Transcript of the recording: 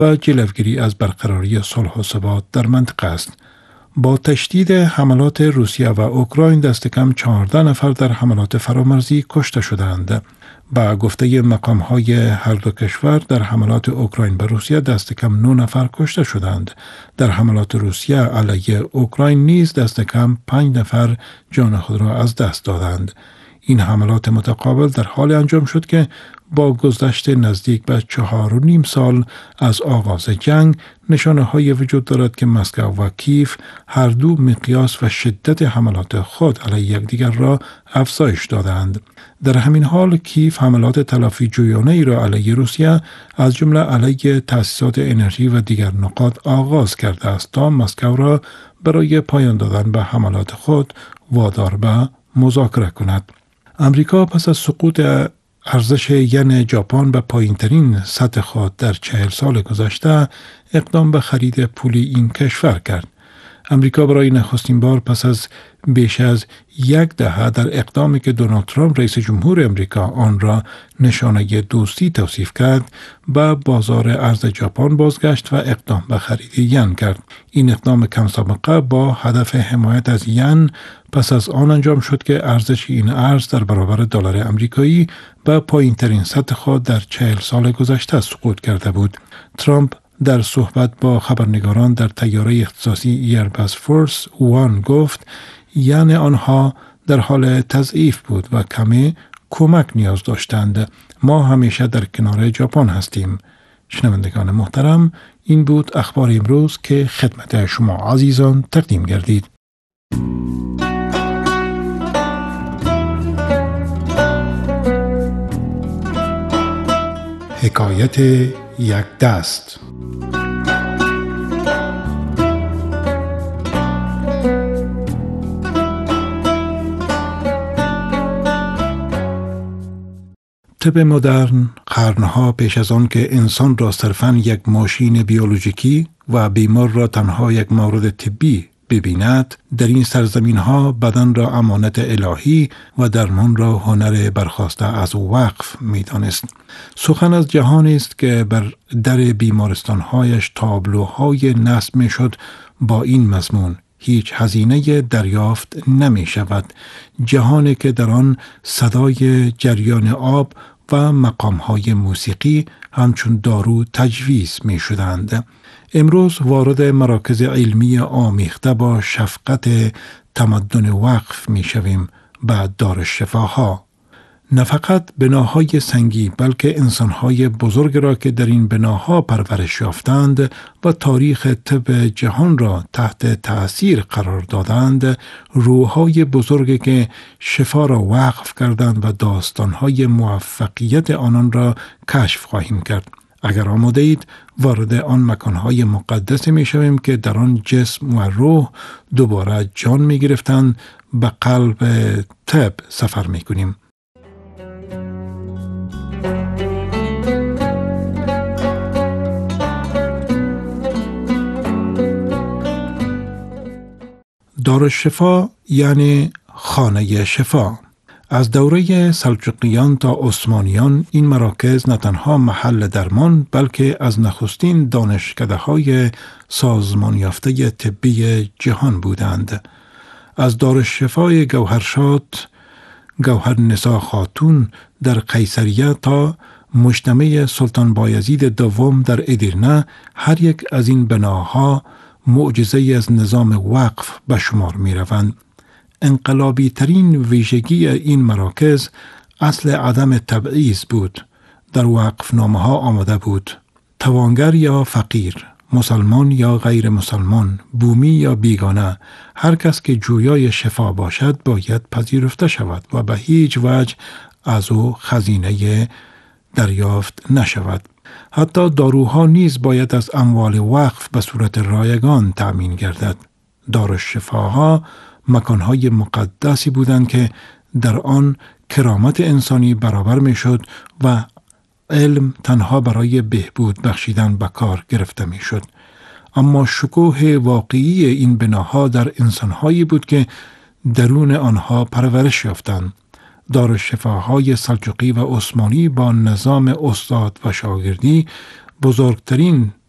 و جلوگیری از برقراری صلح و ثبات در منطقه است. با تشدید حملات روسیه و اوکراین دست کم 14 نفر در حملات فرامرزی کشته شدند. با گفته مقام‌های هر دو کشور در حملات اوکراین به روسیه دست کم 9 نفر کشته شدند. در حملات روسیه علیه اوکراین نیز دست کم 5 نفر جان خود را از دست دادند. این حملات متقابل در حال انجام شد که با گذشت نزدیک به 4.5 سال از آغاز جنگ نشانه‌های وجود دارد که مسکو و کیف هر دو مقیاس و شدت حملات خود علیه یکدیگر را افزایش دادند. در همین حال کیف حملات تلافی جویانه ای را علیه روسیه از جمله علیه تأسیسات انرژی و دیگر نقاط آغاز کرده است تا مسکو را برای پایان دادن به حملات خود وادار به مذاکره کند. امریکا پس از سقوط ارزش ین ژاپن به پایین‌ترین سطح خود در 40 سال گذشته اقدام به خرید پولی این کشور کرد. امریکا برای نخستین بار پس از بیش از 1 دهه در اقدامی که دونالد ترامپ رئیس جمهور امریکا آن را نشانه دوستی توصیف کرد به بازار ارز ژاپن بازگشت و اقدام به خرید ین کرد. این اقدام کم سابقه با هدف حمایت از ین پس از آن انجام شد که ارزش این ارز در برابر دلار آمریکایی به پایین‌ترین سطح خود در 40 سال گذشته سقوط کرده بود. ترامپ در صحبت با خبرنگاران در طیاره اختصاصی ایربس فورس 1 گفت یعنی آنها در حال تضعیف بود و کمی کمک نیاز داشتند. ما همیشه در کنار ژاپن هستیم. شنوندگان محترم، این بود اخبار امروز که خدمت شما عزیزان تقدیم گردید. حکایت یک دست. طب مدرن قرنها پیش از آن که انسان را صرفاً یک ماشین بیولوژیکی و بیمار را تنها یک مورد طبی ببیند، در این سرزمین ها بدن را امانت الهی و درمان را هنر برخواسته از وقف می دانست. سخن از جهانی است که بر در بیمارستانهایش تابلوهای نصب می شد با این مضمون: هیچ هزینه دریافت نمی شود. جهانی که در آن صدای جریان آب و مقامهای موسیقی همچون دارو تجویز می شدند. امروز وارد مراکز علمی آمیخته با شفقت تمدن وقف می شویم به دارالشفاها. نه فقط بناهای سنگی بلکه انسانهای بزرگ را که در این بناها پرورش یافتند و تاریخ طب جهان را تحت تأثیر قرار دادند، روحهای بزرگی که شفا را وقف کردند و داستانهای موفقیت آنان را کشف خواهیم کرد. اگر آماده اید وارد آن مکانهای مقدس می شویم که در آن جسم و روح دوباره جان می گرفتند، به قلب طب سفر می کنیم. دارالشفا یعنی خانه شفا. از دوره سلجوقیان تا عثمانیان این مراکز نه تنها محل درمان بلکه از نخستین دانشکده‌های سازمان یافته طبی جهان بودند. از دارالشفای گوهرشاد گوهرنسا خاتون در قیصریه تا مجتمع سلطان بایزید دوم در ادیرنه، هر یک از این بناها معجزه‌ای از نظام وقف به شمار می روند. انقلابی ترین ویژگی این مراکز اصل عدم تبعیض بود. در وقفنامه ها آمده بود: توانگر یا فقیر، مسلمان یا غیر مسلمان، بومی یا بیگانه، هر کس که جویای شفا باشد باید پذیرفته شود و به هیچ وجه از او خزینه دریافت نشود. حتی داروها نیز باید از اموال وقف به صورت رایگان تأمین گردد. دارالشفاها مکانهای مقدسی بودند که در آن کرامت انسانی برابر می شد و علم تنها برای بهبود بخشیدن به کار گرفته می شد. اما شکوه واقعی این بناها در انسانهایی بود که درون آنها پرورش یافتند. دارالشفاهای سلجوقی و عثمانی با نظام استاد و شاگردی بزرگترین